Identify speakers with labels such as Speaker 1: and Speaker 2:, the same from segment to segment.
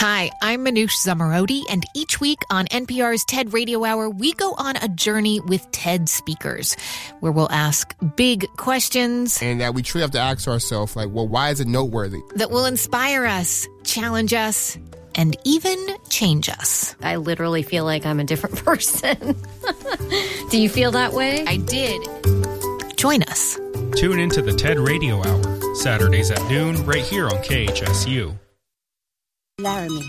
Speaker 1: Hi, I'm Manoush Zomorodi, and each week on NPR's TED Radio Hour, we go on a journey with TED speakers, where we'll ask big questions.
Speaker 2: And that we truly have to ask ourselves, like, well, why is it noteworthy?
Speaker 1: That will inspire us, challenge us, and even change us.
Speaker 3: I literally feel like I'm a different person. Do you feel that way?
Speaker 1: I did. Join us.
Speaker 4: Tune into the TED Radio Hour, Saturdays at noon, right here on KHSU.
Speaker 5: Laramie.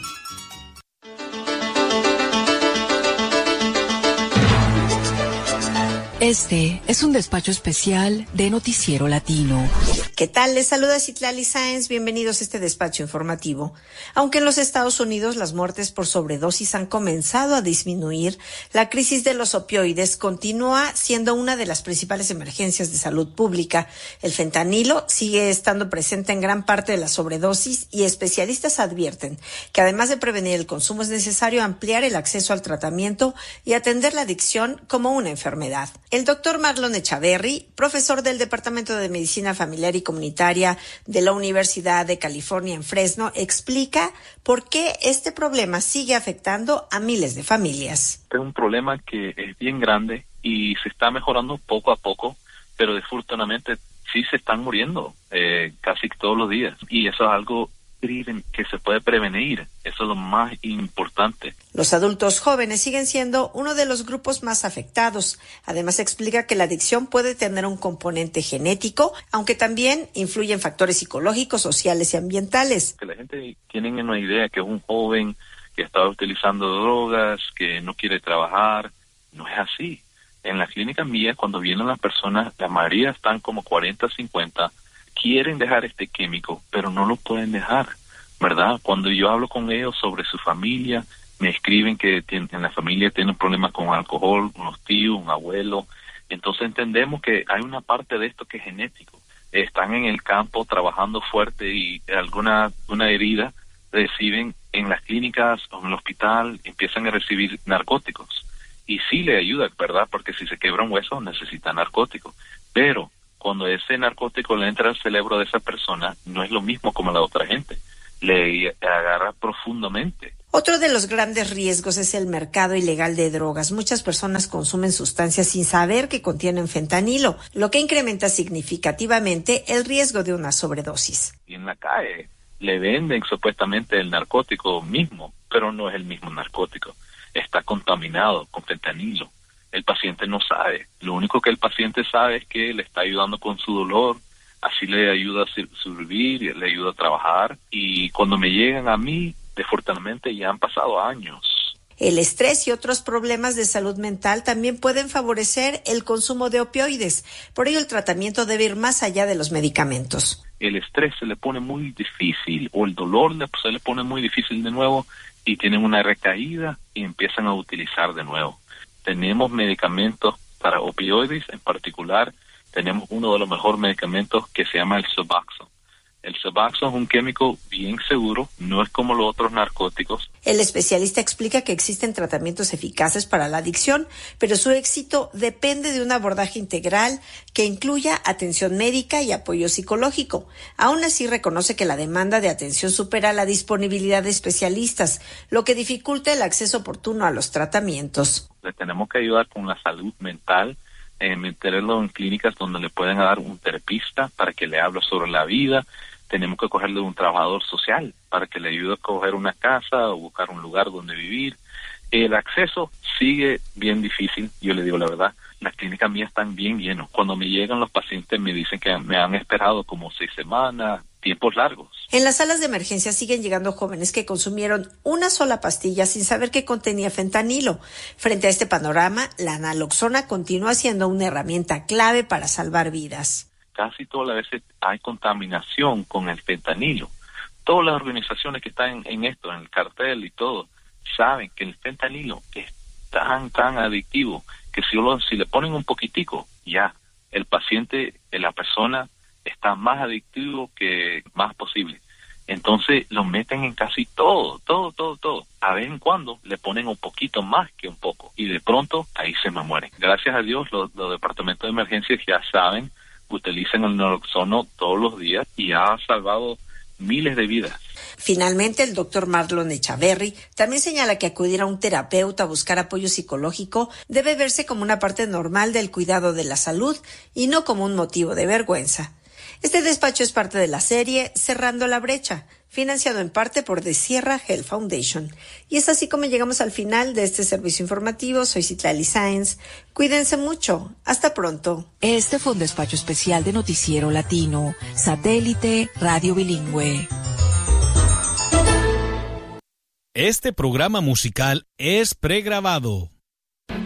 Speaker 6: Este es un despacho especial de Noticiero Latino.
Speaker 5: ¿Qué tal? Les saluda Citlali Sáenz. Bienvenidos a este despacho informativo. Aunque en los Estados Unidos las muertes por sobredosis han comenzado a disminuir, la crisis de los opioides continúa siendo una de las principales emergencias de salud pública. El fentanilo sigue estando presente en gran parte de la sobredosis y especialistas advierten que además de prevenir el consumo es necesario ampliar el acceso al tratamiento y atender la adicción como una enfermedad. El doctor Marlon Echaverry, profesor del Departamento de Medicina Familiar y Comunitaria de la Universidad de California en Fresno, explica por qué este problema sigue afectando a miles de familias.
Speaker 7: Es un problema que es bien grande y se está mejorando poco a poco, pero desafortunadamente sí se están muriendo casi todos los días. Y eso es algo que se puede prevenir. Eso es lo más importante.
Speaker 5: Los adultos jóvenes siguen siendo uno de los grupos más afectados. Además, explica que la adicción puede tener un componente genético, aunque también influyen factores psicológicos, sociales y ambientales.
Speaker 7: Que la gente tiene una idea que es un joven que está utilizando drogas, que no quiere trabajar. No es así. En la clínica mía, cuando vienen las personas, la mayoría están como 40, 50, quieren dejar este químico, pero no lo pueden dejar, ¿verdad? Cuando yo hablo con ellos sobre su familia, me escriben que en la familia tienen problemas con alcohol, unos tíos, un abuelo. Entonces entendemos que hay una parte de esto que es genético. Están en el campo trabajando fuerte y una herida reciben en las clínicas o en el hospital, empiezan a recibir narcóticos. Y sí le ayuda, ¿verdad? Porque si se quebra un hueso necesita narcótico. Pero cuando ese narcótico le entra al cerebro de esa persona, no es lo mismo como la otra gente. Le agarra profundamente.
Speaker 5: Otro de los grandes riesgos es el mercado ilegal de drogas. Muchas personas consumen sustancias sin saber que contienen fentanilo, lo que incrementa significativamente el riesgo de una sobredosis.
Speaker 7: Y en la calle le venden supuestamente el narcótico mismo, pero no es el mismo narcótico. Está contaminado con fentanilo. El paciente no sabe. Lo único que el paciente sabe es que le está ayudando con su dolor, así le ayuda a sobrevivir, le ayuda a trabajar. Y cuando me llegan a mí, desafortunadamente ya han pasado años.
Speaker 5: El estrés y otros problemas de salud mental también pueden favorecer el consumo de opioides. Por ello, el tratamiento debe ir más allá de los medicamentos.
Speaker 7: El estrés se le pone muy difícil, o el dolor se le pone muy difícil de nuevo, y tienen una recaída y empiezan a utilizar de nuevo. Tenemos medicamentos para opioides, en particular tenemos uno de los mejores medicamentos que se llama el Suboxone. El Suboxone es un químico bien seguro, no es como los otros narcóticos.
Speaker 5: El especialista explica que existen tratamientos eficaces para la adicción, pero su éxito depende de un abordaje integral que incluya atención médica y apoyo psicológico. Aún así, reconoce que la demanda de atención supera la disponibilidad de especialistas, lo que dificulta el acceso oportuno a los tratamientos.
Speaker 7: Le tenemos que ayudar con la salud mental, meterlo en clínicas donde le pueden dar un terapista para que le hable sobre la vida. Tenemos que cogerle un trabajador social para que le ayude a coger una casa o buscar un lugar donde vivir. El acceso sigue bien difícil, yo le digo la verdad. Las clínicas mías están bien llenas. Cuando me llegan los pacientes me dicen que me han esperado como 6 semanas, tiempos largos.
Speaker 5: En las salas de emergencia siguen llegando jóvenes que consumieron una sola pastilla sin saber que contenía fentanilo. Frente a este panorama, la naloxona continúa siendo una herramienta clave para salvar vidas.
Speaker 7: Casi todas las veces hay contaminación con el fentanilo. Todas las organizaciones que están en esto, en el cartel y todo, saben que el fentanilo es tan adictivo que si le ponen un poquitico, ya, el paciente, la persona está más adictivo que más posible. Entonces lo meten en casi todo. A vez en cuando le ponen un poquito más que un poco y de pronto ahí se me mueren. Gracias a Dios los departamentos de emergencias ya saben, utilizan el naloxona todos los días y ha salvado miles de vidas.
Speaker 5: Finalmente, el doctor Marlon Echaverry también señala que acudir a un terapeuta a buscar apoyo psicológico debe verse como una parte normal del cuidado de la salud y no como un motivo de vergüenza. Este despacho es parte de la serie Cerrando la Brecha, financiado en parte por The Sierra Health Foundation. Y es así como llegamos al final de este servicio informativo. Soy Citlali Sáenz. Cuídense mucho. Hasta pronto.
Speaker 6: Este fue un despacho especial de Noticiero Latino, Satélite Radio Bilingüe.
Speaker 8: Este programa musical es pregrabado.